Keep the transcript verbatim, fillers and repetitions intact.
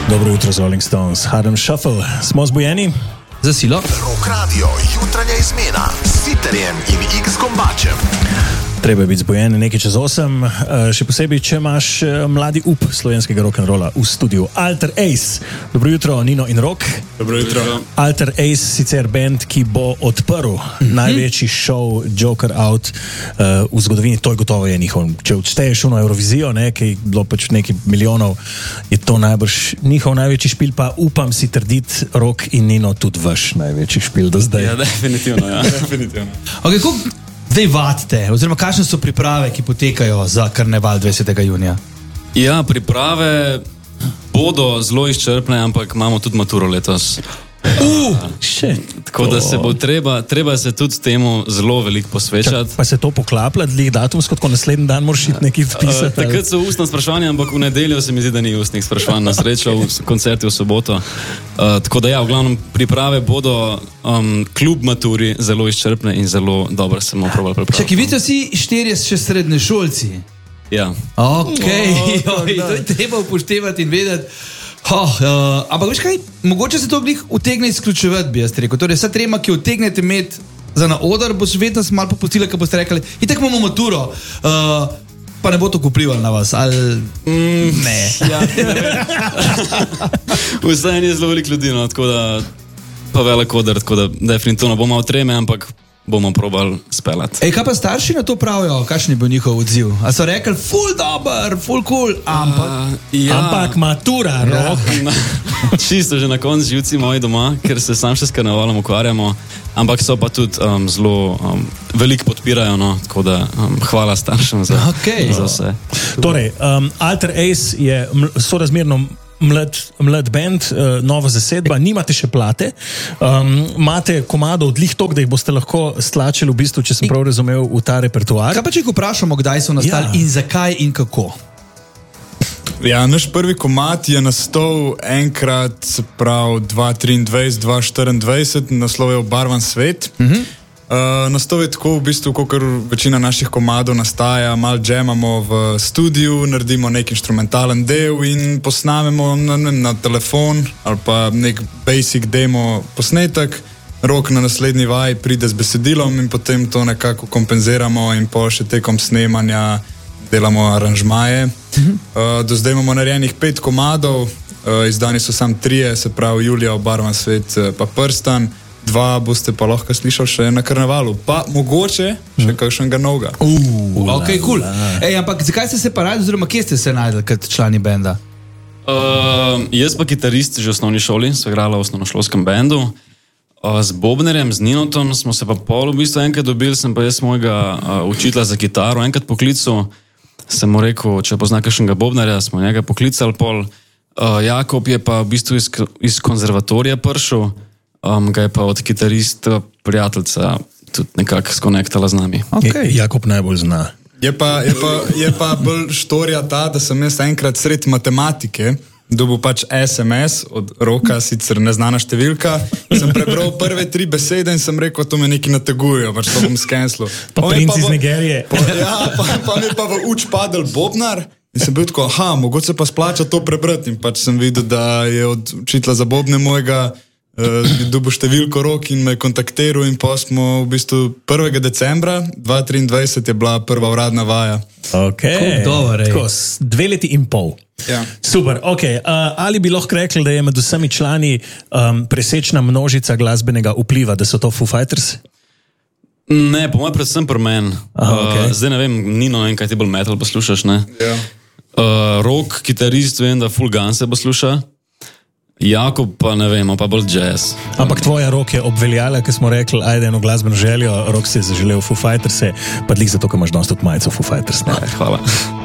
Dobro jutro z Rolling Stones, Harlem Shuffle. Smo zbujeni? Za silo. Rock Radio, jutranja izmena s Siterjem in X-Kombačem. Treba je biti zbujen nekaj čez osem, še posebej, če imaš mladi up slovenskega rock'n'rolla v studiu. Alter Ace. Dobro jutro, Nino in Rok. Dobro jutro. Alter Ace, sicer band, ki bo odprl mm-hmm. največji show Joker Out uh, v zgodovini. To je gotovo je njihov. Če odšteješ uno Eurovizijo, ne, ki je bilo pač nekaj milijonov, je to najbrž njihov največji špil, pa upam si trditi, Rok in Nino, tudi vaš največji špil do zdaj. Ja, definitivno, ja. definitivno. Okay, koliko zdaj vadite, oziroma kakšne so priprave, ki potekajo za karneval dvajsetega junija? Ja, priprave bodo zelo izčrpne, ampak imamo tudi maturo letos. Uh, še. Tako da se bo treba, treba se tudi temu zelo veliko posvečati. Pa se to poklaplja, dlih datumsko, tako naslednji dan moraš iti nekaj vpisati? Uh, takrat so ustna spraševanja, ampak v nedeljo se mi zdi, da ni ustnih spraševanj, na srečo, v koncerti v soboto. Uh, tako da ja, v glavnem priprave bodo um, kljub maturi zelo izčrpne in zelo dobro se bomo probali pripraviti. Čakaj, vidite vsi štirje še srednje šolci? Ja. Ok, oh, to je treba upoštevati in vedeti. Oh, uh, ampak veš kaj, mogoče se to glih utegne izključevati, bi jaz rekel. Torej, vsa trema, ki utegnete imeti za na oder, bo še vedno malo popustila, ko boste rekli, itak imamo maturo, uh, pa ne bo to vplivalo na vas, ali mm, ne. Ja, vsaj je zelo veliko ljudi, no, tako da pa velik oder, tako da definitivno bomo v treme, ampak bomo probali speljati. Ej, kaj pa starši na to pravijo? Kakšen je bil njihov odziv? A so rekli, ful dober, ful cool, ampak... Uh, ja. Ampak matura, Rok. Ja. Čisto že na koncu živci moji doma, ker se sam še s karnevalom ukvarjamo, ampak so pa tudi um, zelo um, veliko podpirajo, no, tako da um, hvala staršem za, okay. za vse. Torej, um, Alter Ace je sorazmerno Mlad, mlad band, uh, nova zasedba, nimate še plate, um, imate komado odlih tok, da jih boste lahko stlačili v bistvu, če sem prav razumel, v ta repertoar. Kaj pa če jih vprašamo, kdaj so nastali ja. in zakaj in kako? Ja, naš prvi komad je nastal enkrat, se pravi dva triindvajset dva štiriindvajset, naslov je Obarvan svet. Mhm. Uh, nastal je tako v bistvu, kakor večina naših komadov nastaja, malo džemamo v studiu, naredimo nek instrumentalen del in posnamemo na, na, na telefon ali pa nek basic demo posnetek. Rok na naslednji vaj pride z besedilom in potem to nekako kompenziramo in po še tekom snemanja delamo aranžmaje. Mhm. Uh, do zdaj imamo narejenih pet komadov, uh, izdani so sam trije, se pravi Julija, Obarvan svet, pa Prstan. Dva boste pa lahko slišali še na karnevalu, pa mogoče še kakšnega novega. Uh, ok, cool. Ej, ampak zakaj ste se pa radi, oziroma kje ste se najdeli kot člani benda? Uh, jaz pa kitarist že v osnovni šoli, so igrala v osnovnošolskem bendu. Uh, z Bobnerjem, z Ninotom smo se pa pol v bistvu enkrat dobili, sem pa jaz mojega uh, učitla za kitaro enkrat poklical, sem mu rekel, če pozna kakšnega Bobnerja, smo njega poklicali pol. Uh, Jakob je pa v bistvu iz, iz konzervatorija prišel, Um, ga je pa od kitarista prijateljca tudi nekako skonektala z nami. Okay. Jakob najbolj zna. Je pa, je pa, je pa bolj štorija ta, da sem jaz enkrat sred matematike dobil pač es em es od Roka, sicer neznana številka, in sem prebral prve tri besede in sem rekel, to me neki nategujejo, pač to bom skenslil. Pa princ iz Nigerije. Pa, ja, pa, pa mi pa v uč padel bobnar in sem bil tako, aha, mogoče se pa splača to prebrati in pač sem videl, da je od učitla za bobne mojega Uh, dobil številko Rok in me kontaktiral in pa smo v bistvu prvega decembra dva triindvajset je bila prva uradna vaja. Ok, dober, tako, dve leti in pol. Ja. Super, ok. Uh, ali bi lahko rekli, da je med vsemi člani um, presečna množica glasbenega vpliva, da so to Foo Fighters? Ne, po mojem predvsem pri meni. Okay. Uh, zdaj ne vem, Nino, vem, kaj ti bolj metal poslušaš, ne? Ja. Uh, Rok, kitarist, vem, da full Guns se posluša. Jakob pa ne vemo, pa bolj jazz. Ampak tvoja Rok je obveljala, ko smo rekli, ajde eno glasbeno željo, Rok si je zaželel Foo Fighters, pa dlih zato, ker imaš danes tudi majico Foo Fighters. Ne? Hvala.